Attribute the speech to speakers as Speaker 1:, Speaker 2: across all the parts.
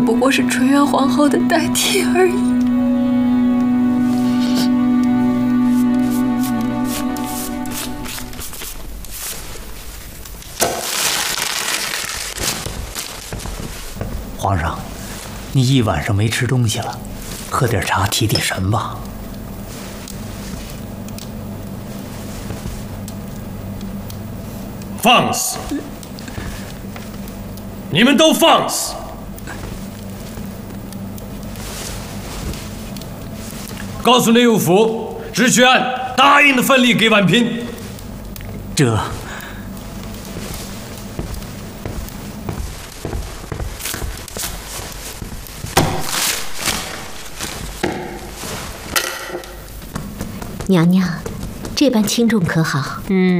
Speaker 1: 不过是纯元皇后的代替而已。
Speaker 2: 皇上，你一晚上没吃东西了，喝点茶提提神吧。
Speaker 3: 放肆！你们都放肆！告诉内务府，只许按答应的份例给婉嫔。
Speaker 2: 这。
Speaker 4: 娘娘，这般轻重可好？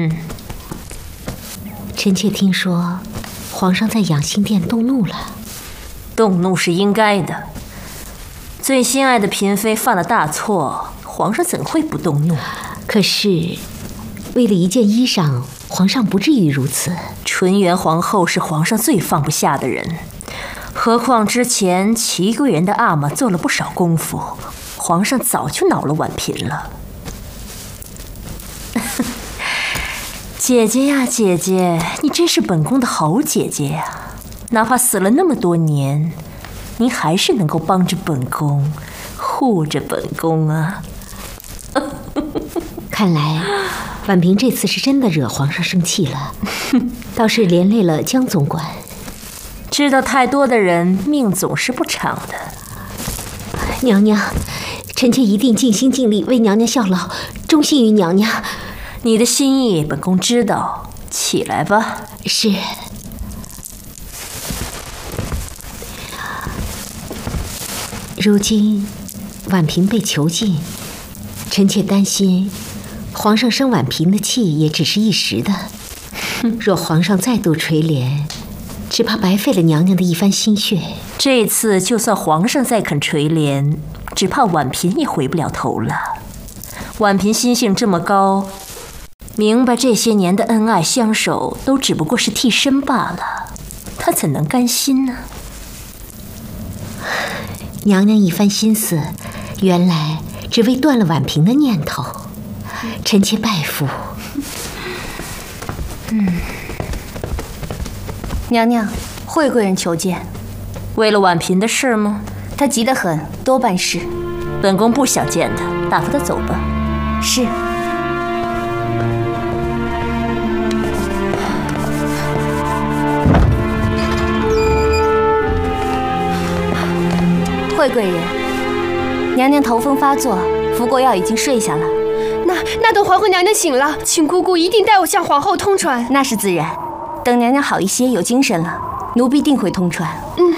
Speaker 4: 臣妾听说，皇上在养心殿动怒了。
Speaker 5: 动怒是应该的。最心爱的嫔妃犯了大错，皇上怎会不动怒？
Speaker 4: 可是，为了一件衣裳，皇上不至于如此。
Speaker 5: 纯元皇后是皇上最放不下的人，何况之前祺贵人的阿玛做了不少功夫，皇上早就恼了婉嫔了。姐姐呀，姐姐，你真是本宫的好姐姐呀！哪怕死了那么多年，您还是能够帮着本宫，护着本宫啊！
Speaker 4: 看来，婉嫔这次是真的惹皇上生气了，倒是连累了江总管。
Speaker 5: 知道太多的人，命总是不长的。
Speaker 4: 娘娘，臣妾一定尽心尽力为娘娘效劳，忠心于娘娘。
Speaker 5: 你的心意，本宫知道。起来吧。
Speaker 4: 是。如今，婉嫔被囚禁，臣妾担心，皇上生婉嫔的气也只是一时的。若皇上再度垂怜，只怕白费了娘娘的一番心血。
Speaker 5: 这次就算皇上再肯垂怜，只怕婉嫔也回不了头了。婉嫔心性这么高，明白这些年的恩爱相守都只不过是替身罢了，她怎能甘心呢？
Speaker 4: 娘娘一番心思，原来只为断了婉嫔的念头，臣妾拜服。
Speaker 6: 娘娘，惠贵人求见。
Speaker 5: 为了婉嫔的事吗？
Speaker 6: 她急得很，多办事。
Speaker 5: 本宫不想见她，打发她走吧。
Speaker 6: 是。惠贵人，娘娘头风发作，服过药已经睡下了。
Speaker 1: 那等皇后娘娘醒了，请姑姑一定带我向皇后通传。
Speaker 6: 那是自然，等娘娘好一些，有精神了，奴婢定会通传。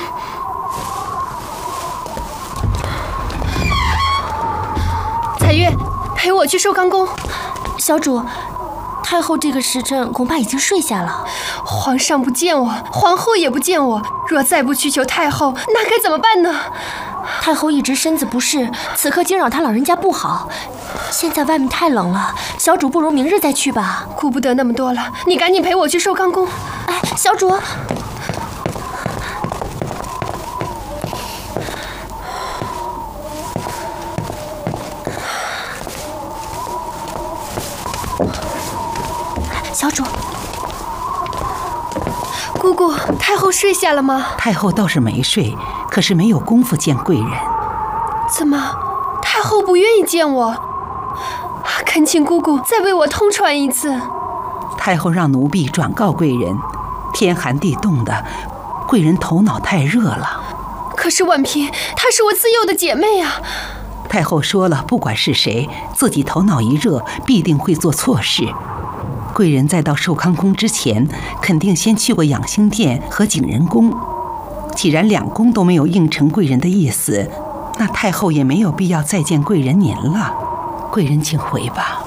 Speaker 1: 彩月，陪我去寿康宫。
Speaker 6: 小主，太后这个时辰恐怕已经睡下了。
Speaker 1: 皇上不见我，皇后也不见我，若再不去求太后，那该怎么办呢？
Speaker 6: 太后一直身子不适，此刻惊扰她老人家不好。现在外面太冷了，小主不如明日再去吧。
Speaker 1: 顾不得那么多了，你赶紧陪我去寿康宫。
Speaker 6: 哎，小主。小主，
Speaker 1: 姑姑，太后睡下了吗？
Speaker 7: 太后倒是没睡，可是没有功夫见贵人。
Speaker 1: 怎么，太后不愿意见我？恳请姑姑再为我通传一次。
Speaker 7: 太后让奴婢转告贵人，天寒地冻的，贵人头脑太热了。
Speaker 1: 可是婉嫔，她是我自幼的姐妹啊。
Speaker 7: 太后说了，不管是谁，自己头脑一热，必定会做错事。贵人在到寿康宫之前，肯定先去过养心殿和景仁宫。既然两宫都没有应承贵人的意思，那太后也没有必要再见贵人您了。贵人请回吧。